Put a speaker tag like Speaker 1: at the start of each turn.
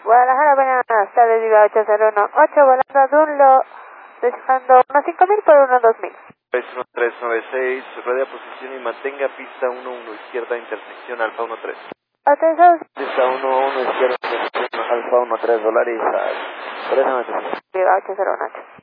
Speaker 1: Guadalajara, buenas tardes, Viva 8018, volando a Dunlo, dejando unos 5000 por unos 2000.
Speaker 2: 1396, radio posición y mantenga pista 11 izquierda, intersección Alfa 13.
Speaker 1: Atención.
Speaker 2: Pista 11 izquierda, intersección Alfa 13, Dolaris, 396.
Speaker 1: Viva 808.